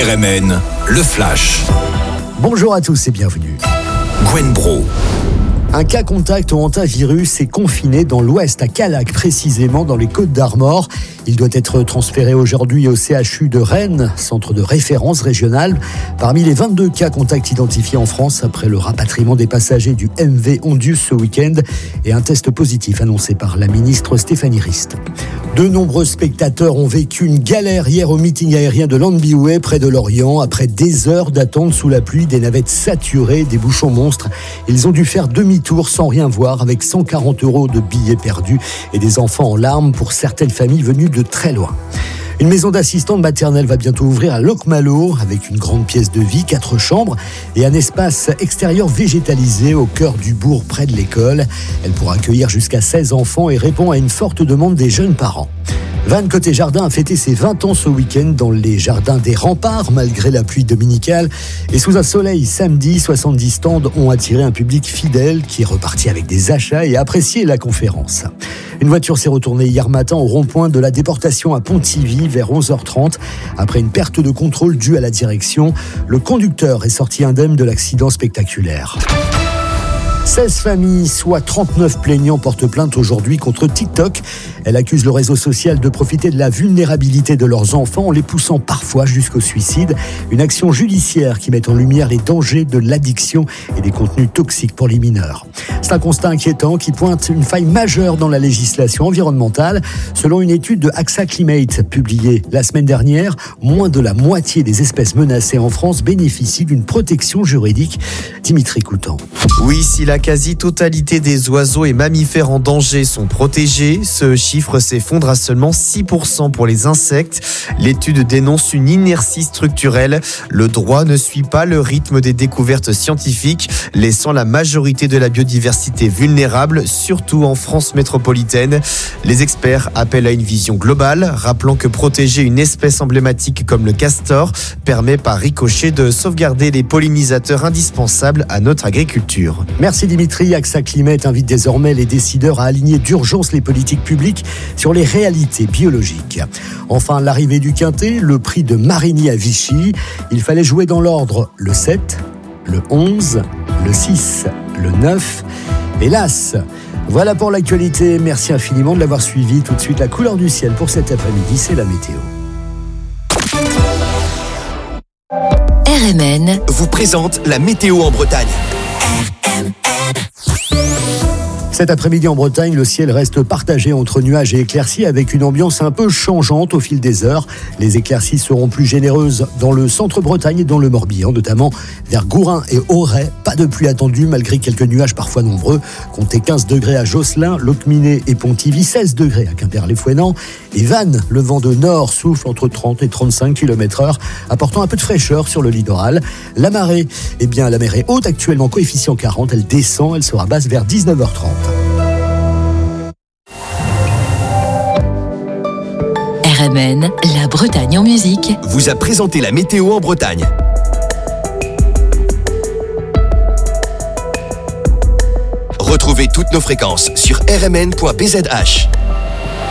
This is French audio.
RMN, le Flash. Bonjour à tous et bienvenue. Gwen Bro. Un cas contact au hantavirus est confiné dans l'Ouest, à Callac, précisément dans les Côtes-d'Armor. Il doit être transféré aujourd'hui au CHU de Rennes, centre de référence régional. Parmi les 22 cas contacts identifiés en France après le rapatriement des passagers du MV Ondius ce week-end et un test positif annoncé par la ministre Stéphanie Rist. De nombreux spectateurs ont vécu une galère hier au meeting aérien de Landbiouet, près de Lorient. Après des heures d'attente sous la pluie, des navettes saturées, des bouchons monstres, ils ont dû faire demi-tour sans rien voir, avec 140 € de billets perdus et des enfants en larmes pour certaines familles venues de très loin. Une maison d'assistante maternelle va bientôt ouvrir à Locmalo avec une grande pièce de vie, 4 chambres et un espace extérieur végétalisé au cœur du bourg près de l'école. Elle pourra accueillir jusqu'à 16 enfants et répond à une forte demande des jeunes parents. Vannes Côté Jardin a fêté ses 20 ans ce week-end dans les jardins des Remparts, malgré la pluie dominicale. Et sous un soleil samedi, 70 stands ont attiré un public fidèle qui est reparti avec des achats et a apprécié la conférence. Une voiture s'est retournée hier matin au rond-point de la déportation à Pontivy vers 11h30. Après une perte de contrôle due à la direction, le conducteur est sorti indemne de l'accident spectaculaire. 16 familles, soit 39 plaignants, portent plainte aujourd'hui contre TikTok. Elle accuse le réseau social de profiter de la vulnérabilité de leurs enfants en les poussant parfois jusqu'au suicide. Une action judiciaire qui met en lumière les dangers de l'addiction et des contenus toxiques pour les mineurs. C'est un constat inquiétant qui pointe une faille majeure dans la législation environnementale. Selon une étude de AXA Climate publiée la semaine dernière, moins de la moitié des espèces menacées en France bénéficient d'une protection juridique. Dimitri Coutan. Oui, si la quasi-totalité des oiseaux et mammifères en danger sont protégés, ce chiffre s'effondre à seulement 6% pour les insectes. L'étude dénonce une inertie structurelle. Le droit ne suit pas le rythme des découvertes scientifiques, laissant la majorité de la biodiversité vulnérable, surtout en France métropolitaine. Les experts appellent à une vision globale, rappelant que protéger une espèce emblématique comme le castor permet par ricochet de sauvegarder les pollinisateurs indispensables à notre agriculture. Merci Dimitri. AXA Climate invite désormais les décideurs à aligner d'urgence les politiques publiques sur les réalités biologiques. Enfin, l'arrivée du Quintet, le prix de Marigny à Vichy. Il fallait jouer dans l'ordre le 7, le 11, le 6, le 9 et l'As. Voilà pour l'actualité. Merci infiniment de l'avoir suivi. Tout de suite, la couleur du ciel pour cet après-midi, c'est la météo. RMN vous présente la météo en Bretagne. Cet après-midi en Bretagne, le ciel reste partagé entre nuages et éclaircies avec une ambiance un peu changeante au fil des heures. Les éclaircies seront plus généreuses dans le centre-Bretagne et dans le Morbihan, notamment vers Gourin et Auray. Pas de pluie attendue malgré quelques nuages parfois nombreux. Comptez 15 degrés à Josselin, Locminé et Pontivy, 16 degrés à Quimper-les-Fouesnants. Et Vannes, le vent de nord souffle entre 30 et 35 km/h, apportant un peu de fraîcheur sur le littoral. La marée, la mer est haute, actuellement coefficient 40. Elle descend, elle sera basse vers 19h30. RMN, la Bretagne en musique, vous a présenté la météo en Bretagne. Retrouvez toutes nos fréquences sur rmn.bzh.